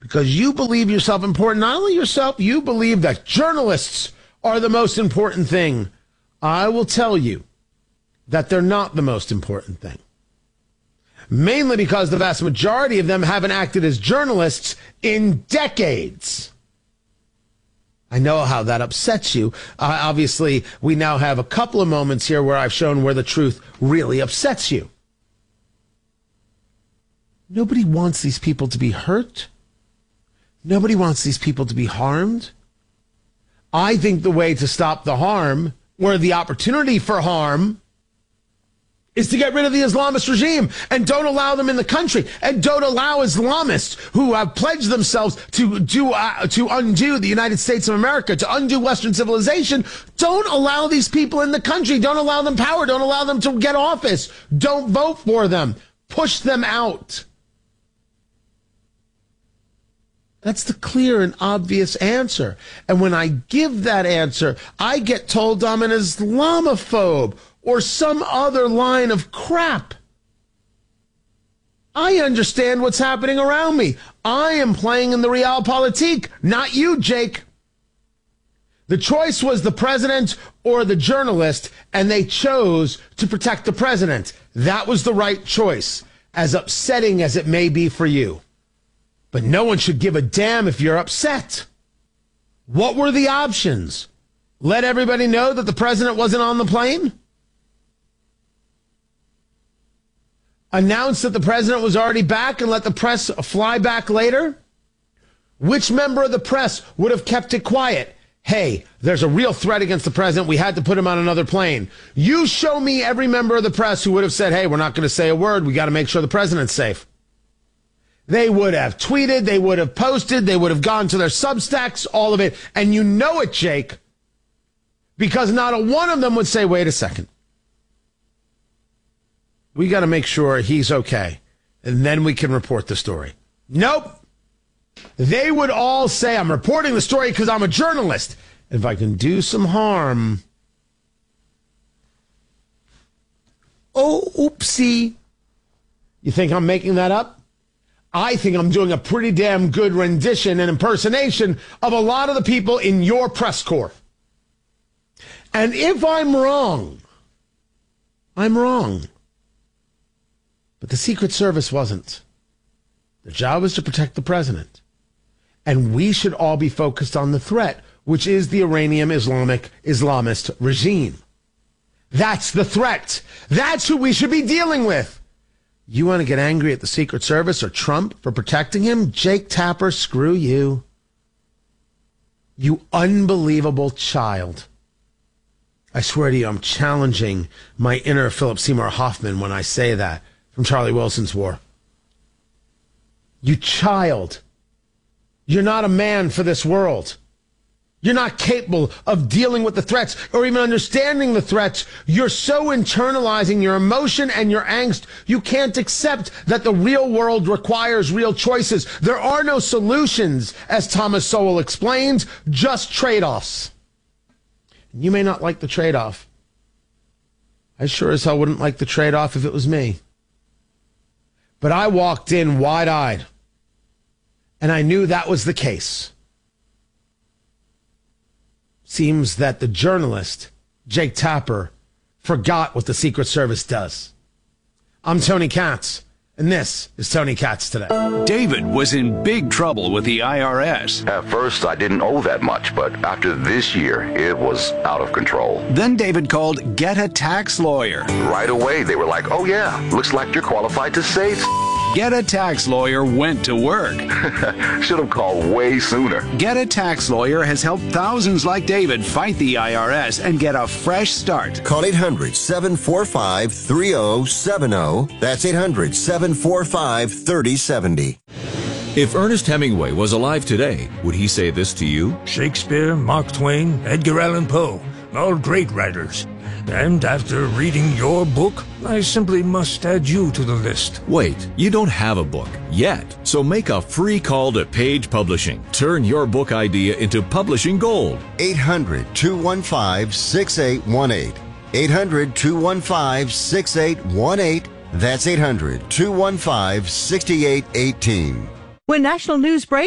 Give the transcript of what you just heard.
because you believe yourself important. Not only yourself, you believe that journalists are the most important thing. I will tell you that they're not the most important thing. Mainly because the vast majority of them haven't acted as journalists in decades. I know how that upsets you. Obviously, we now have a couple of moments here where I've shown where the truth really upsets you. Nobody wants these people to be hurt. Nobody wants these people to be harmed. I think the way to stop the harm, or the opportunity for harm, is to get rid of the Islamist regime and don't allow them in the country, and don't allow Islamists who have pledged themselves to undo the United States of America, to undo Western civilization. Don't allow these people in the country. Don't allow them power. Don't allow them to get office. Don't vote for them. Push them out. That's the clear and obvious answer. And when I give that answer, I get told I'm an Islamophobe or some other line of crap. I understand what's happening around me. I am playing in the realpolitik, not you, Jake. The choice was the president or the journalist, and they chose to protect the president. That was the right choice, as upsetting as it may be for you. But no one should give a damn if you're upset. What were the options? Let everybody know that the president wasn't on the plane? Announce that the president was already back and let the press fly back later? Which member of the press would have kept it quiet? Hey, there's a real threat against the president. We had to put him on another plane. You show me every member of the press who would have said, hey, we're not going to say a word. We got to make sure the president's safe. They would have tweeted, they would have posted, they would have gone to their Substacks, all of it. And you know it, Jake, because not a one of them would say, wait a second. We got to make sure he's okay, and then we can report the story. Nope. They would all say, I'm reporting the story because I'm a journalist. If I can do some harm. Oh, oopsie. You think I'm making that up? I think I'm doing a pretty damn good rendition and impersonation of a lot of the people in your press corps. And if I'm wrong, I'm wrong. But the Secret Service wasn't. Their job was to protect the president. And we should all be focused on the threat, which is the Iranian Islamist regime. That's the threat. That's who we should be dealing with. You want to get angry at the Secret Service or Trump for protecting him? Jake Tapper, screw you. You unbelievable child. I swear to you, I'm challenging my inner Philip Seymour Hoffman when I say that from Charlie Wilson's War. You child. You're not a man for this world. You're not capable of dealing with the threats or even understanding the threats. You're so internalizing your emotion and your angst, you can't accept that the real world requires real choices. There are no solutions, as Thomas Sowell explains, just trade-offs. You may not like the trade-off. I sure as hell wouldn't like the trade-off if it was me. But I walked in wide-eyed, and I knew that was the case. Seems that the journalist, Jake Tapper, forgot what the Secret Service does. I'm Tony Katz, and this is Tony Katz Today. David was in big trouble with the IRS. At first, I didn't owe that much, but after this year, it was out of control. Then David called Get a Tax Lawyer. Right away, they were like, oh yeah, looks like you're qualified to say Get a Tax Lawyer went to work. Should have called way sooner. Get a Tax Lawyer has helped thousands like David fight the IRS and get a fresh start. Call 800-745-3070. That's 800-745-3070. If Ernest Hemingway was alive today, would he say this to you? Shakespeare, Mark Twain, Edgar Allan Poe, all great writers. And after reading your book, I simply must add you to the list. Wait, you don't have a book yet, so make a free call to Page Publishing. Turn your book idea into publishing gold. 800-215-6818. 800-215-6818. That's 800-215-6818. When national news breaks,